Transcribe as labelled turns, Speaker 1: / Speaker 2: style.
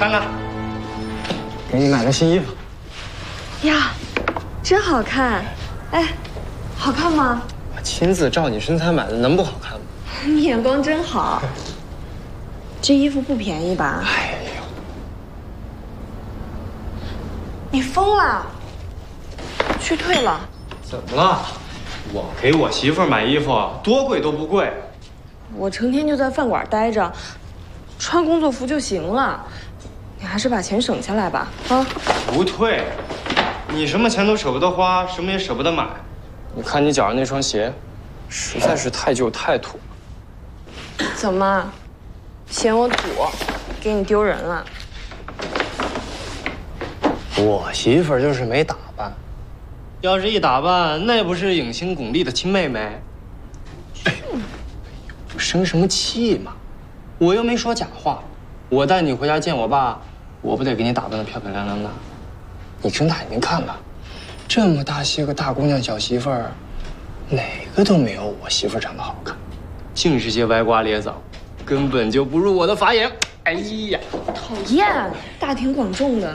Speaker 1: 看看，给你买的新衣服。
Speaker 2: 呀，真好看！哎，好看吗？
Speaker 1: 我亲自照你身材买的，能不好看吗？
Speaker 2: 你眼光真好。这衣服不便宜吧？
Speaker 1: 哎呦，
Speaker 2: 你疯了！去退了。
Speaker 1: 怎么了？我给我媳妇买衣服，多贵都不贵。
Speaker 2: 我成天就在饭馆待着，穿工作服就行了。你还是把钱省下来吧，啊！
Speaker 1: 不退，你什么钱都舍不得花，什么也舍不得买。你看你脚上那双鞋，实在是太旧太土了。
Speaker 2: 怎么，嫌我土，给你丢人了？
Speaker 1: 我媳妇儿就是没打扮，要是一打扮，那不是影星巩俐的亲妹妹。我生什么气嘛？我又没说假话。我带你回家见我爸，我不得给你打扮得漂漂亮亮的？你睁大眼睛看看，这么大些个大姑娘小媳妇儿，哪个都没有我媳妇儿长得好看，净是些歪瓜裂枣，根本就不入我的法眼。哎呀，
Speaker 2: 讨厌，大庭广众的。